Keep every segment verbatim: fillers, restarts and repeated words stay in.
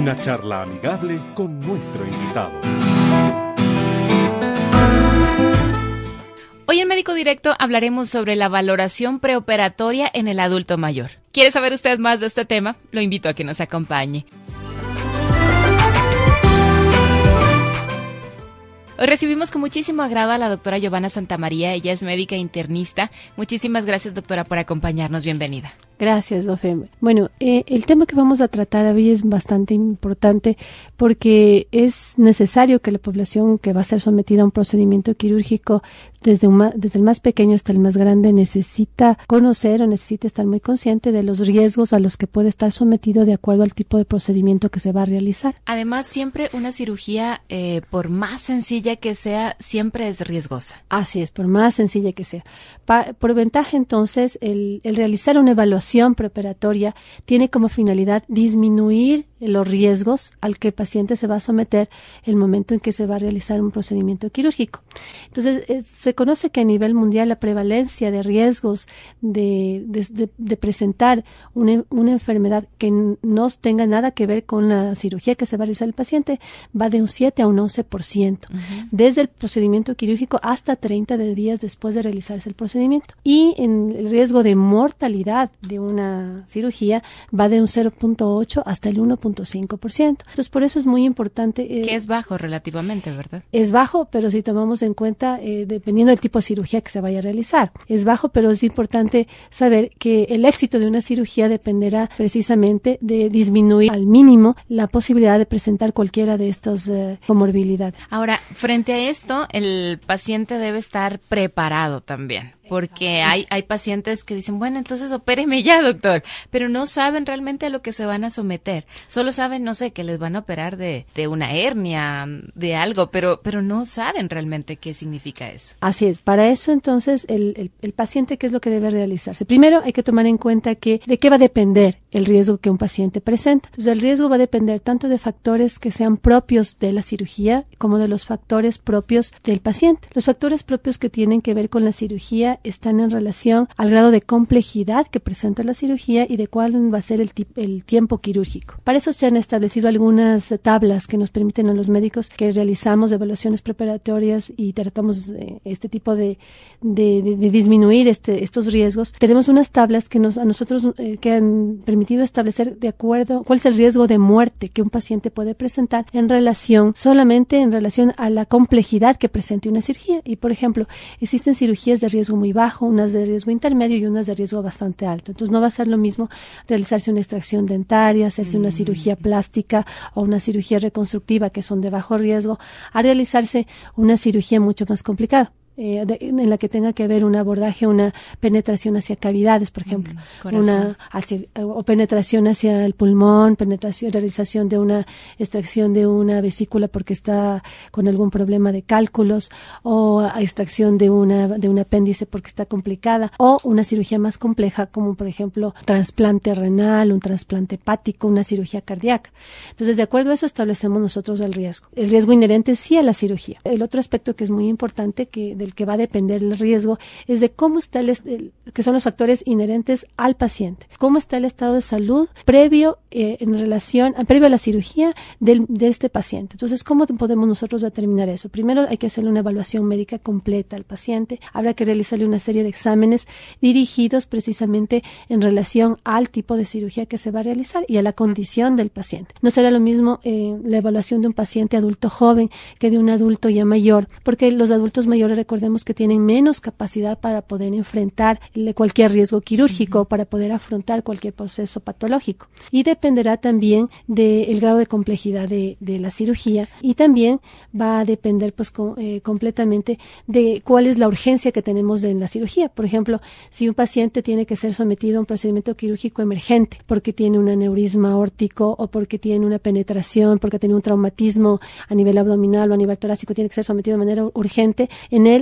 Una charla amigable con nuestro invitado. Hoy en Médico Directo hablaremos sobre la valoración preoperatoria en el adulto mayor. ¿Quiere saber usted más de este tema? Lo invito a que nos acompañe. Hoy recibimos con muchísimo agrado a la doctora Giovanna Santamaría. Ella es médica internista. Muchísimas gracias, doctora, por acompañarnos. Bienvenida. Gracias, Ofe. Bueno, eh, el tema que vamos a tratar hoy es bastante importante porque es necesario que la población que va a ser sometida a un procedimiento quirúrgico, desde, un ma- desde el más pequeño hasta el más grande, necesita conocer o necesita estar muy consciente de los riesgos a los que puede estar sometido de acuerdo al tipo de procedimiento que se va a realizar. Además, siempre una cirugía, eh, por más sencilla que sea, siempre es riesgosa. Así es, por más sencilla que sea. Pa- por ventaja, entonces, el, el realizar una evaluación preoperatoria tiene como finalidad disminuir los riesgos al que el paciente se va a someter el momento en que se va a realizar un procedimiento quirúrgico. Entonces, eh, se conoce que a nivel mundial la prevalencia de riesgos de, de, de, de presentar una, una enfermedad que no tenga nada que ver con la cirugía que se va a realizar el paciente va de un siete a un once por ciento, uh-huh. desde el procedimiento quirúrgico hasta treinta días después de realizarse el procedimiento. Y en el riesgo de mortalidad de una cirugía va de un cero punto ocho hasta el uno punto cinco por ciento. Entonces, por eso es muy importante. Eh, que es bajo relativamente, ¿verdad? Es bajo, pero si tomamos en cuenta, eh, dependiendo del tipo de cirugía que se vaya a realizar. Es bajo, pero es importante saber que el éxito de una cirugía dependerá precisamente de disminuir al mínimo la posibilidad de presentar cualquiera de estas eh, comorbilidades. Ahora, frente a esto, el paciente debe estar preparado también. Porque hay, hay pacientes que dicen, bueno, entonces opéreme ya, doctor, pero no saben realmente a lo que se van a someter. Solo saben, no sé, que les van a operar de, de una hernia, de algo, pero, pero no saben realmente qué significa eso. Así es. Para eso, entonces, el, el, el paciente, ¿qué es lo que debe realizarse? Primero, hay que tomar en cuenta que de qué va a depender el riesgo que un paciente presenta. Entonces, el riesgo va a depender tanto de factores que sean propios de la cirugía como de los factores propios del paciente. Los factores propios que tienen que ver con la cirugía están en relación al grado de complejidad que presenta la cirugía y de cuál va a ser el, tip, el tiempo quirúrgico. Para eso se han establecido algunas tablas que nos permiten a los médicos que realizamos evaluaciones preparatorias y tratamos eh, este tipo de, de, de, de disminuir este, estos riesgos. Tenemos unas tablas que nos, a nosotros eh, que han permitido establecer de acuerdo cuál es el riesgo de muerte que un paciente puede presentar en relación, solamente en relación a la complejidad que presente una cirugía. Y, por ejemplo, existen cirugías de riesgo muy bajo, unas de riesgo intermedio y unas de riesgo bastante alto. Entonces no va a ser lo mismo realizarse una extracción dentaria, hacerse mm. una cirugía plástica o una cirugía reconstructiva que son de bajo riesgo, a realizarse una cirugía mucho más complicada. Eh, de, en la que tenga que haber un abordaje, una penetración hacia cavidades, por ejemplo, mm, una hacia, o penetración hacia el pulmón, penetración, realización de una extracción de una vesícula porque está con algún problema de cálculos, o extracción de una de un apéndice porque está complicada, o una cirugía más compleja como por ejemplo trasplante renal, un trasplante hepático, una cirugía cardíaca. Entonces, de acuerdo a eso establecemos nosotros el riesgo. El riesgo inherente sí a la cirugía. El otro aspecto que es muy importante que de que va a depender el riesgo es de cómo está el, el que son los factores inherentes al paciente, cómo está el estado de salud previo eh, en relación previo a la cirugía del, de este paciente. Entonces, ¿cómo podemos nosotros determinar eso? Primero hay que hacerle una evaluación médica completa al paciente, habrá que realizarle una serie de exámenes dirigidos precisamente en relación al tipo de cirugía que se va a realizar y a la condición del paciente. No será lo mismo eh, la evaluación de un paciente adulto joven que de un adulto ya mayor, porque los adultos mayores, recordemos que tienen menos capacidad para poder enfrentar cualquier riesgo quirúrgico, uh-huh. para poder afrontar cualquier proceso patológico. Y dependerá también del grado de complejidad de, de la cirugía y también va a depender pues co- eh, completamente de cuál es la urgencia que tenemos de la cirugía. Por ejemplo, si un paciente tiene que ser sometido a un procedimiento quirúrgico emergente porque tiene un aneurisma aórtico o porque tiene una penetración, porque tiene un traumatismo a nivel abdominal o a nivel torácico, tiene que ser sometido de manera urgente, en él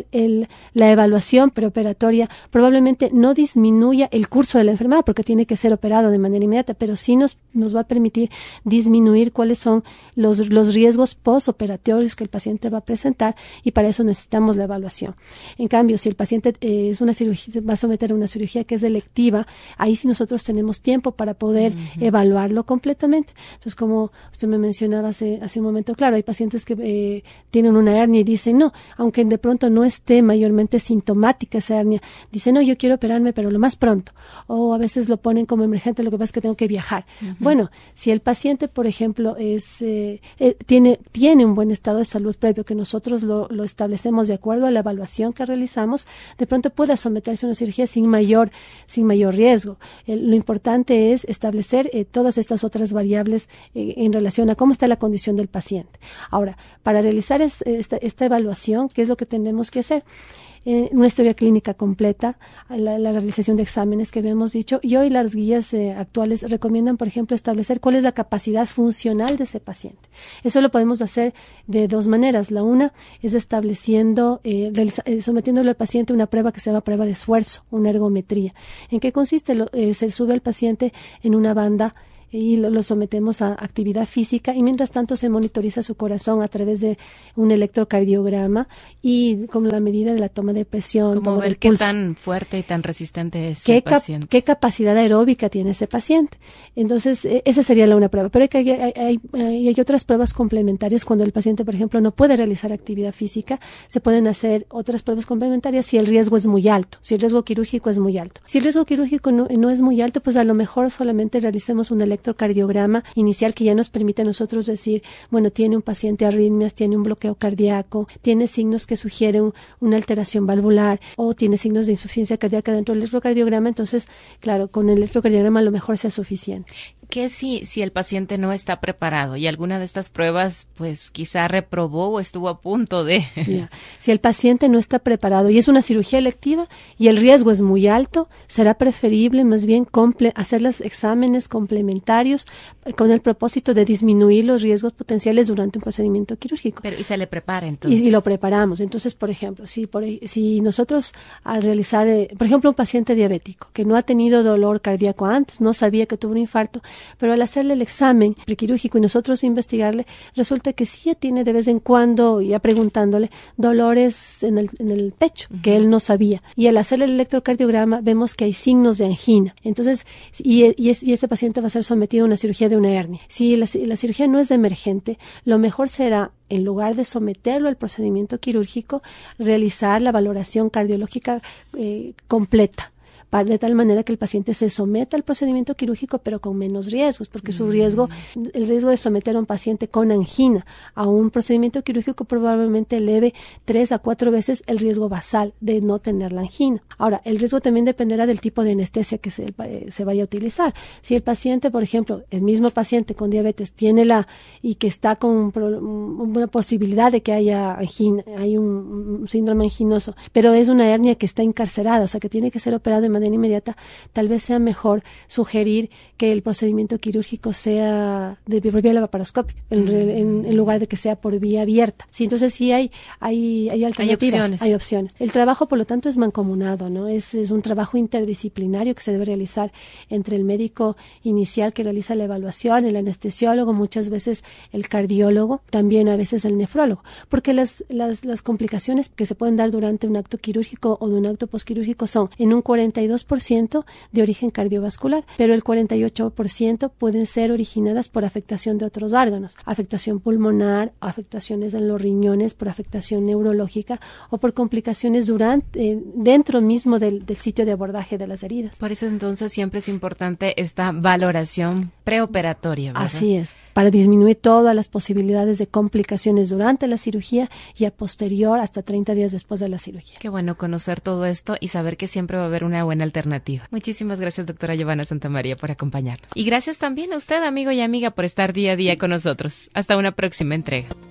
hacer el, la evaluación preoperatoria probablemente no disminuya el curso de la enfermedad, porque tiene que ser operado de manera inmediata, pero sí nos, nos va a permitir disminuir cuáles son los, los riesgos postoperatorios que el paciente va a presentar, y para eso necesitamos la evaluación. En cambio, si el paciente eh, es una cirugía, va a someter a una cirugía que es electiva, ahí sí nosotros tenemos tiempo para poder uh-huh. evaluarlo completamente. Entonces, como usted me mencionaba hace, hace un momento, claro, hay pacientes que eh, tienen una hernia y dicen, no, aunque de pronto no esté mayormente sintomática esa hernia, dicen, no, yo quiero operarme, pero lo más pronto. O a veces lo ponen como emergente, lo que pasa es que tengo que viajar. Uh-huh. Bueno, si el paciente, por ejemplo, es eh, eh, tiene, tiene un buen estado de salud previo, que nosotros lo, lo establecemos de acuerdo a la evaluación que realizamos, de pronto pueda someterse a una cirugía sin mayor, sin mayor riesgo. Eh, lo importante es establecer eh, todas estas otras variables eh, en relación a cómo está la condición del paciente. Ahora, para realizar es, esta, esta evaluación, ¿qué es lo que tenemos que hacer? Eh, una historia clínica completa, la, la realización de exámenes que habíamos dicho, y hoy las guías eh, actuales recomiendan, por ejemplo, establecer cuál es la capacidad funcional de ese paciente. Eso lo podemos hacer de dos maneras. La una es estableciendo, eh, realiza, eh, sometiéndole al paciente una prueba que se llama prueba de esfuerzo, una ergometría. ¿En qué consiste? Lo, eh, se sube al paciente en una banda y lo, lo sometemos a actividad física, y mientras tanto se monitoriza su corazón a través de un electrocardiograma y con la medida de la toma de presión. Como toma ver qué tan fuerte y tan resistente es ¿Qué el paciente. Cap- qué capacidad aeróbica tiene ese paciente. Entonces, eh, esa sería la una prueba. Pero hay, que, hay, hay, hay, hay otras pruebas complementarias cuando el paciente, por ejemplo, no puede realizar actividad física. Se pueden hacer otras pruebas complementarias si el riesgo es muy alto, si el riesgo quirúrgico es muy alto. Si el riesgo quirúrgico no, no es muy alto, pues a lo mejor solamente realicemos un electrocardiograma inicial que ya nos permite a nosotros decir, bueno, tiene un paciente arritmias, tiene un bloqueo cardíaco, tiene signos que sugieren una alteración valvular o tiene signos de insuficiencia cardíaca dentro del electrocardiograma. Entonces, claro, con el electrocardiograma a lo mejor sea suficiente. ¿Qué si, si el paciente no está preparado y alguna de estas pruebas pues quizá reprobó o estuvo a punto de... Yeah. Si el paciente no está preparado y es una cirugía electiva y el riesgo es muy alto, será preferible más bien comple- hacer los exámenes complementarios con el propósito de disminuir los riesgos potenciales durante un procedimiento quirúrgico. Pero y se le prepara entonces. Y, y lo preparamos. Entonces, por ejemplo, si, por, si nosotros al realizar, eh, por ejemplo, un paciente diabético que no ha tenido dolor cardíaco antes, no sabía que tuvo un infarto, pero al hacerle el examen prequirúrgico y nosotros investigarle, resulta que sí tiene de vez en cuando, ya preguntándole, dolores en el, en el pecho, uh-huh. que él no sabía. Y al hacerle el electrocardiograma vemos que hay signos de angina. Entonces, y, y, es, y este paciente va a ser sometido a una cirugía de una hernia. Si la, la cirugía no es emergente, lo mejor será, en lugar de someterlo al procedimiento quirúrgico, realizar la valoración cardiológica eh, completa, de tal manera que el paciente se someta al procedimiento quirúrgico, pero con menos riesgos, porque su riesgo, el riesgo de someter a un paciente con angina a un procedimiento quirúrgico probablemente eleve tres a cuatro veces el riesgo basal de no tener la angina. Ahora, el riesgo también dependerá del tipo de anestesia que se, eh, se vaya a utilizar. Si el paciente, por ejemplo, el mismo paciente con diabetes tiene la, y que está con un, una posibilidad de que haya angina, hay un, un síndrome anginoso, pero es una hernia que está encarcerada, o sea que tiene que ser operado de manera inmediata, tal vez sea mejor sugerir que el procedimiento quirúrgico sea de por vía laparoscópica en, en, en lugar de que sea por vía abierta. Sí, entonces sí hay hay hay alternativas, hay opciones. Hay opciones. El trabajo, por lo tanto, es mancomunado, ¿no? Es, es un trabajo interdisciplinario que se debe realizar entre el médico inicial que realiza la evaluación, el anestesiólogo, muchas veces el cardiólogo, también a veces el nefrólogo, porque las las las complicaciones que se pueden dar durante un acto quirúrgico o de un acto posquirúrgico son en un cuarenta y dos por ciento de origen cardiovascular, pero el cuarenta y ocho por ciento pueden ser originadas por afectación de otros órganos, afectación pulmonar, afectaciones en los riñones por afectación neurológica o por complicaciones durante eh, dentro mismo del, del sitio de abordaje de las heridas. Por eso entonces siempre es importante esta valoración preoperatoria, ¿verdad? Así es, para disminuir todas las posibilidades de complicaciones durante la cirugía y a posterior hasta treinta días después de la cirugía. Qué bueno conocer todo esto y saber que siempre va a haber una buena alternativa. Muchísimas gracias, doctora Giovanna Santamaría, por acompañarnos. Y gracias también a usted, amigo y amiga, por estar día a día con nosotros. Hasta una próxima entrega.